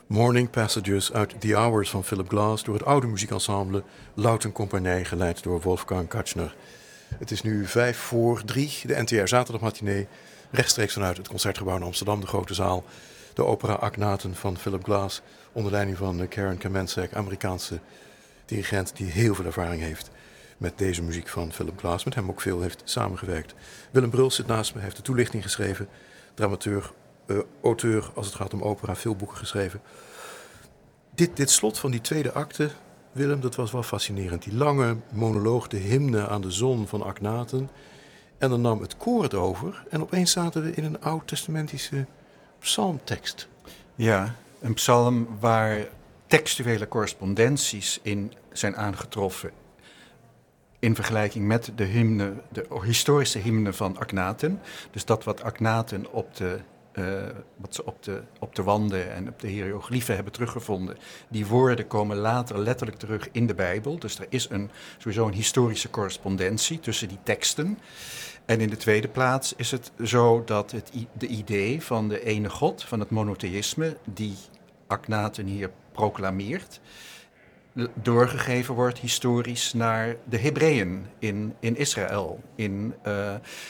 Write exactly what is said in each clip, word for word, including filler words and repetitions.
Morning Passages uit The Hours van Philip Glass door het oude muziekensemble Louten Compagnie, geleid door Wolfgang Katchner. Het is nu vijf voor drie, de N T R zaterdagmatinee, rechtstreeks vanuit het Concertgebouw in Amsterdam, de grote zaal. De opera Akhenaten van Philip Glass, onder leiding van Karen Kamencek, Amerikaanse dirigent die heel veel ervaring heeft met deze muziek van Philip Glass, met hem ook veel heeft samengewerkt. Willem Bruls zit naast me, heeft de toelichting geschreven, dramateur, uh, auteur als het gaat om opera, veel boeken geschreven. Dit, dit slot van die tweede acte, Willem, dat was wel fascinerend. Die lange monoloog, de hymne aan de zon van Akhenaten. En dan nam het koor het over en opeens zaten we in een oud-testamentische psalmtekst. Ja, een psalm waar textuele correspondenties in zijn aangetroffen in vergelijking met de hymne, de historische hymne van Akhenaten. Dus dat wat Akhenaten op de, uh, wat ze op de, op de wanden en op de hieroglyphen hebben teruggevonden, die woorden komen later letterlijk terug in de Bijbel. Dus er is een, sowieso een historische correspondentie tussen die teksten. En in de tweede plaats is het zo dat het de idee van de ene God, van het monotheïsme, die Akhenaten hier proclameert, doorgegeven wordt historisch naar de Hebreeën in, in Israël. In, uh,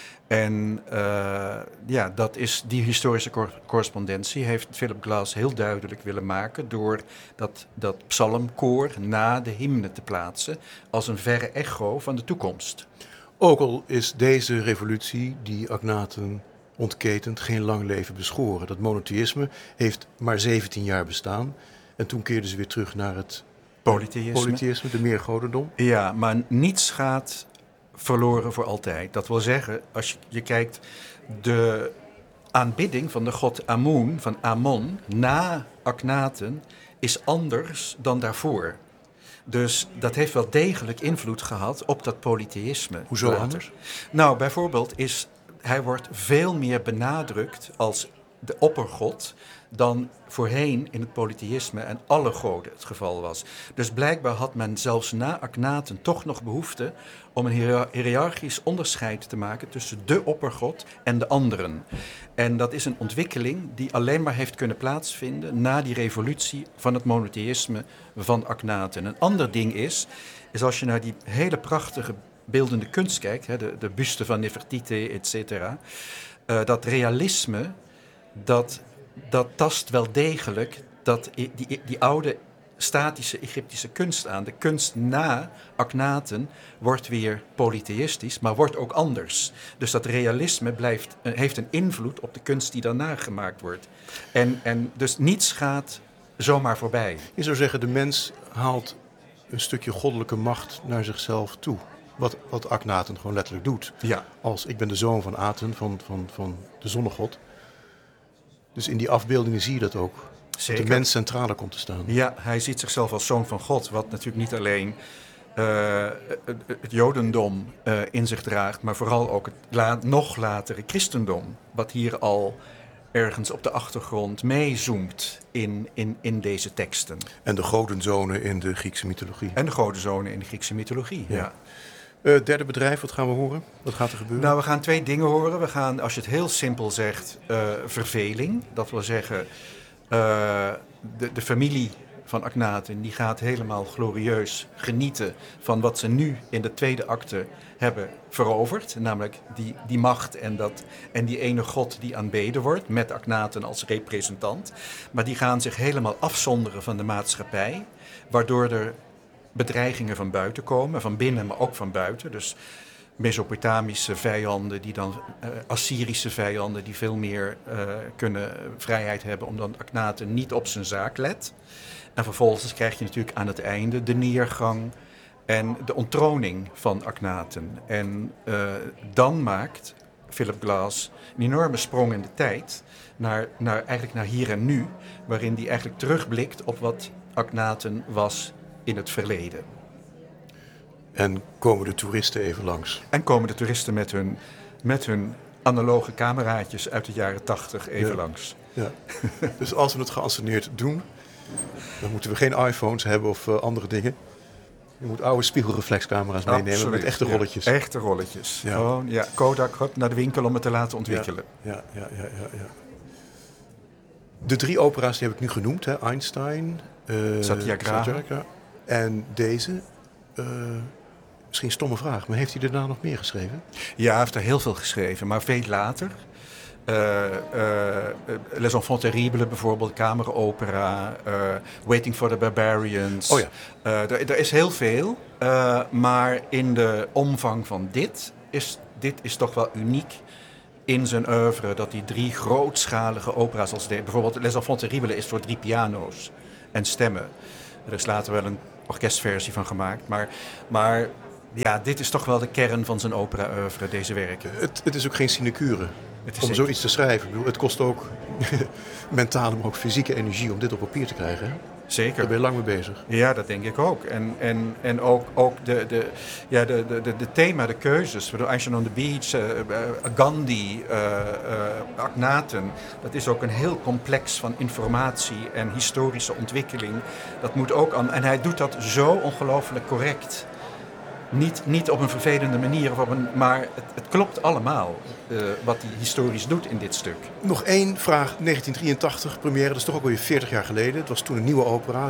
en uh, ja, dat is, die historische cor- correspondentie heeft Philip Glass heel duidelijk willen maken door dat, dat psalmkoor na de hymne te plaatsen als een verre echo van de toekomst. Ook al is deze revolutie die Akhenaten ontketent geen lang leven beschoren. Dat monotheïsme heeft maar zeventien jaar bestaan en toen keerden ze weer terug naar het Polytheïsme. Polytheïsme, de meergodendom. Ja, maar niets gaat verloren voor altijd. Dat wil zeggen, als je, je kijkt, de aanbidding van de god Amun, van Amon, na Akhenaten, is anders dan daarvoor. Dus dat heeft wel degelijk invloed gehad op dat polytheïsme. Hoezo later. anders? Nou, bijvoorbeeld is, hij wordt veel meer benadrukt als de oppergod dan voorheen in het polytheïsme en alle goden het geval was. Dus blijkbaar had men zelfs na Akhenaten toch nog behoefte om een hiërarchisch onderscheid te maken tussen de oppergod en de anderen. En dat is een ontwikkeling die alleen maar heeft kunnen plaatsvinden na die revolutie van het monotheïsme van Akhenaten. Een ander ding is, is als je naar die hele prachtige beeldende kunst kijkt, hè, de, de buste van Nefertiti, et cetera, uh, dat realisme, dat, dat tast wel degelijk dat, die, die, die oude statische Egyptische kunst aan. De kunst na Akhenaten wordt weer polytheïstisch, maar wordt ook anders. Dus dat realisme blijft, heeft een invloed op de kunst die daarna gemaakt wordt. En, en dus niets gaat zomaar voorbij. Je zou zeggen, de mens haalt een stukje goddelijke macht naar zichzelf toe. Wat, wat Akhenaten gewoon letterlijk doet. Ja. Als ik ben de zoon van Aten, van, van, van de zonnegod. Dus in die afbeeldingen zie je dat ook. Zeker. Dat de mens centraler komt te staan. Ja, hij ziet zichzelf als zoon van God, wat natuurlijk niet alleen uh, het, het jodendom uh, in zich draagt, maar vooral ook het la- nog latere christendom, wat hier al ergens op de achtergrond meezoomt in, in, in deze teksten. En de godenzonen in de Griekse mythologie. En de godenzonen in de Griekse mythologie, ja. ja. Uh, derde bedrijf, wat gaan we horen? Wat gaat er gebeuren? Nou, we gaan twee dingen horen. We gaan, als je het heel simpel zegt, uh, verveling. Dat wil zeggen, uh, de, de familie van Akhenaten die gaat helemaal glorieus genieten van wat ze nu in de tweede acte hebben veroverd. Namelijk die, die macht en, dat, en die ene god die aanbeden wordt, met Akhenaten als representant. Maar die gaan zich helemaal afzonderen van de maatschappij, waardoor er bedreigingen van buiten komen, van binnen, maar ook van buiten. Dus Mesopotamische vijanden, die dan uh, Assyrische vijanden, die veel meer uh, kunnen vrijheid hebben, omdat Akhenaten niet op zijn zaak let. En vervolgens krijg je natuurlijk aan het einde de neergang en de onttroning van Akhenaten. En uh, dan maakt Philip Glass een enorme sprong in de tijd naar, naar, eigenlijk naar hier en nu, waarin hij eigenlijk terugblikt op wat Akhenaten was in het verleden. En komen de toeristen even langs? En komen de toeristen met hun, met hun analoge cameraatjes uit de jaren tachtig even ja. langs. Ja. Dus als we het geanceneerd doen, dan moeten we geen iPhones hebben of uh, andere dingen. Je moet oude spiegelreflexcamera's meenemen. Absoluut, met echte rolletjes. Ja, echte rolletjes. Ja. Gewoon, ja, Kodak naar de winkel om het te laten ontwikkelen. Ja, ja, ja, ja, ja, ja. De drie opera's die heb ik nu genoemd. Hè? Einstein, uh, Satyagraha. Satyagraha en deze. Uh, misschien een stomme vraag, maar heeft hij daarna nog meer geschreven? Ja, hij heeft er heel veel geschreven, maar veel later. Uh, uh, Les Enfants Terribles bijvoorbeeld, kameropera, uh, Waiting for the Barbarians. Oh ja. Uh, er, er is heel veel, uh, maar in de omvang van dit is, dit is toch wel uniek in zijn oeuvre, dat die drie grootschalige opera's, als de, bijvoorbeeld Les Enfants Terribles is voor drie piano's en stemmen. Er is later wel een orkestversie van gemaakt, maar... maar ja, dit is toch wel de kern van zijn opera-oeuvre, deze werken. Het, het is ook geen sinecure het is om zeker. zoiets te schrijven. Ik bedoel, het kost ook mentale, maar ook fysieke energie om dit op papier te krijgen. Hè? Zeker. Daar ben je lang mee bezig. Ja, dat denk ik ook. En, en, en ook, ook de, de, ja, de, de, de, de thema, de keuzes. Action on the Beach, uh, uh, Gandhi, uh, uh, Akhenaten. Dat is ook een heel complex van informatie en historische ontwikkeling. Dat moet ook aan, en hij doet dat zo ongelooflijk correct. Niet, niet op een vervelende manier, of op een, maar het, het klopt allemaal uh, wat hij historisch doet in dit stuk. Nog één vraag. negentien drieëntachtig, première, dat is toch ook alweer veertig jaar geleden. Het was toen een nieuwe opera.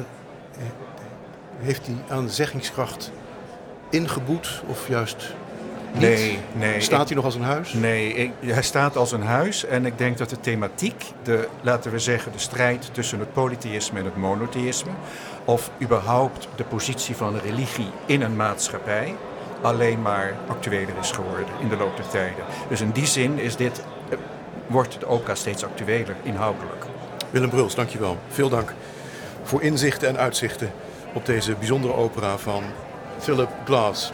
Heeft hij aan de zeggingskracht ingeboet of juist niet? Nee, nee. Staat ik, hij nog als een huis? Nee, ik, hij staat als een huis. En ik denk dat de thematiek, de, laten we zeggen de strijd tussen het polytheïsme en het monotheïsme, of überhaupt de positie van religie in een maatschappij, alleen maar actueler is geworden in de loop der tijden. Dus in die zin is dit, wordt de opera steeds actueler, inhoudelijk. Willem Bruls, dankjewel. Veel dank voor inzichten en uitzichten op deze bijzondere opera van Philip Glass.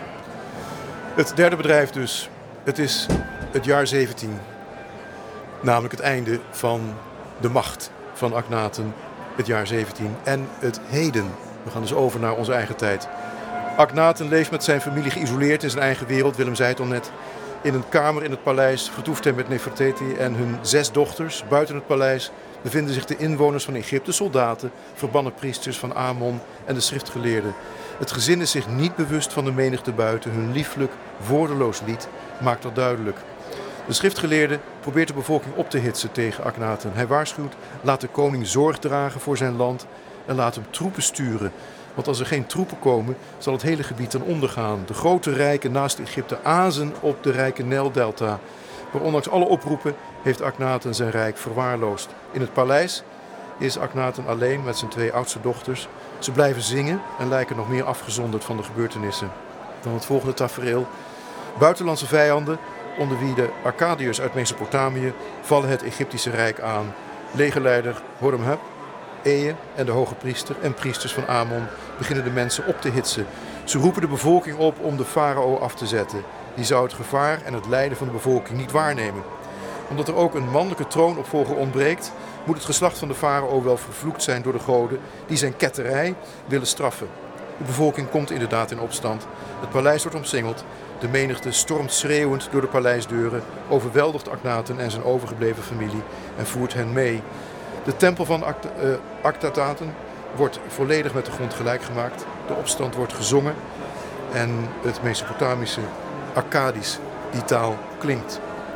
Het derde bedrijf dus. Het is het jaar zeventien. Namelijk het einde van de macht van Akhenaten. Het jaar zeventien. En het heden. We gaan dus over naar onze eigen tijd. Akhenaten leeft met zijn familie geïsoleerd in zijn eigen wereld. Willem zei het al net. In een kamer in het paleis vertoeft hij met Nefertiti en hun zes dochters. Buiten het paleis bevinden zich de inwoners van Egypte, soldaten, verbannen priesters van Amon en de schriftgeleerden. Het gezin is zich niet bewust van de menigte buiten. Hun lieflijk, woordeloos lied maakt dat duidelijk. De schriftgeleerde probeert de bevolking op te hitsen tegen Akhenaten. Hij waarschuwt, laat de koning zorg dragen voor zijn land en laat hem troepen sturen. Want als er geen troepen komen, zal het hele gebied ten onder gaan. De grote rijken naast Egypte azen op de rijke Nijldelta. Maar ondanks alle oproepen heeft Akhenaten zijn rijk verwaarloosd. In het paleis is Akhenaten alleen met zijn twee oudste dochters. Ze blijven zingen en lijken nog meer afgezonderd van de gebeurtenissen. Dan het volgende tafereel. Buitenlandse vijanden, onder wie de Akkadiërs uit Mesopotamië, vallen het Egyptische rijk aan. Legerleider Horemheb, Eye en de hoge priester en priesters van Amon beginnen de mensen op te hitsen. Ze roepen de bevolking op om de farao af te zetten. Die zou het gevaar en het lijden van de bevolking niet waarnemen. Omdat er ook een mannelijke troonopvolger ontbreekt, moet het geslacht van de farao wel vervloekt zijn door de goden die zijn ketterij willen straffen. De bevolking komt inderdaad in opstand. Het paleis wordt omsingeld. De menigte stormt schreeuwend door de paleisdeuren, overweldigt Akhenaten en zijn overgebleven familie en voert hen mee. De tempel van Akhenaten wordt volledig met de grond gelijk gemaakt. De opstand wordt gezongen en het Mesopotamische Akkadisch, die taal klinkt.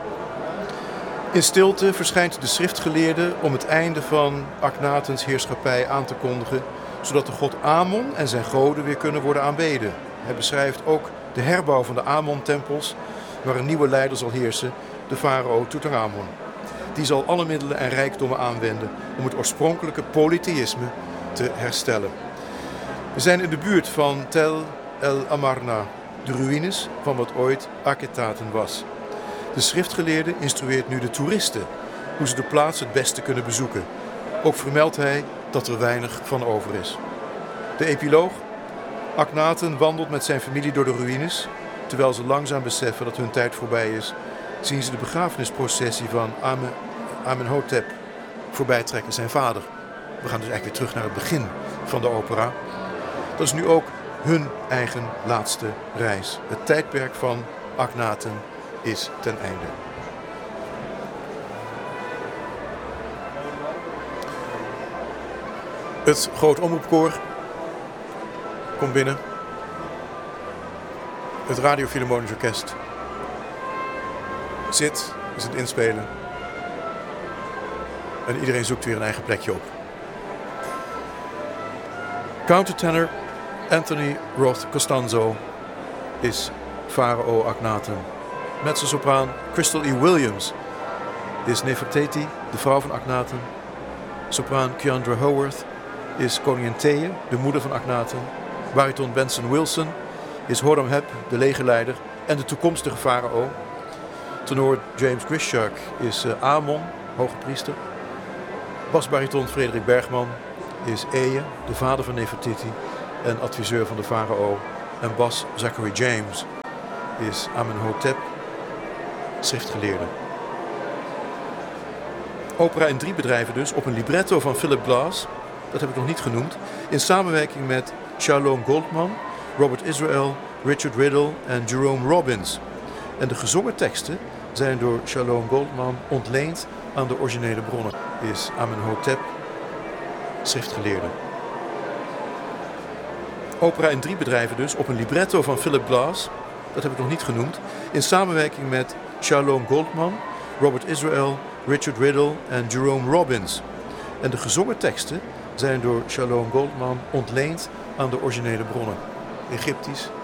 In stilte verschijnt de schriftgeleerde om het einde van Akhenatens heerschappij aan te kondigen, zodat de god Amon en zijn goden weer kunnen worden aanbeden. Hij beschrijft ook de herbouw van de Amon-tempels, waar een nieuwe leider zal heersen, de farao Tutankhamon. Die zal alle middelen en rijkdommen aanwenden om het oorspronkelijke polytheïsme te herstellen. We zijn in de buurt van Tel el Amarna, de ruïnes van wat ooit Akhenaten was. De schriftgeleerde instrueert nu de toeristen hoe ze de plaats het beste kunnen bezoeken. Ook vermeldt hij dat er weinig van over is. De epiloog. Akhenaten wandelt met zijn familie door de ruïnes. Terwijl ze langzaam beseffen dat hun tijd voorbij is, zien ze de begrafenisprocessie van Amen, Amenhotep voorbij trekken, zijn vader. We gaan dus eigenlijk weer terug naar het begin van de opera. Dat is nu ook hun eigen laatste reis. Het tijdperk van Akhenaten is ten einde. Het Groot Omroepkoor komt binnen. Het Radio Philharmonisch Orkest zit, is het inspelen. En iedereen zoekt weer een eigen plekje op. Countertenor Anthony Roth Costanzo is Pharao Akhenaten. Mezzosopraan Crystal E. Williams is Nefertiti, de vrouw van Akhenaten. Sopraan Keandra Howarth is koningin Thea, de moeder van Akhenaten. Bariton Benson Wilson is Horemheb, de legerleider en de toekomstige farao. Tenor James Grischak is uh, Amon, hoge priester. Basbariton Frederik Bergman is Eye, de vader van Nefertiti en adviseur van de farao. En bas Zachary James is Amenhotep, schriftgeleerde. Opera in drie bedrijven dus, op een libretto van Philip Glass, dat heb ik nog niet genoemd, in samenwerking met Shalom Goldman, Robert Israel, Richard Riddle en Jerome Robbins. En de gezongen teksten zijn door Shalom Goldman ontleend aan de originele bronnen, is Amenhotep, schriftgeleerde. Opera in drie bedrijven dus, op een libretto van Philip Glass, dat heb ik nog niet genoemd, in samenwerking met Shalom Goldman, Robert Israel, Richard Riddle en Jerome Robbins. En de gezongen teksten zijn door Shalom Goldman ontleend aan de originele bronnen, Egyptisch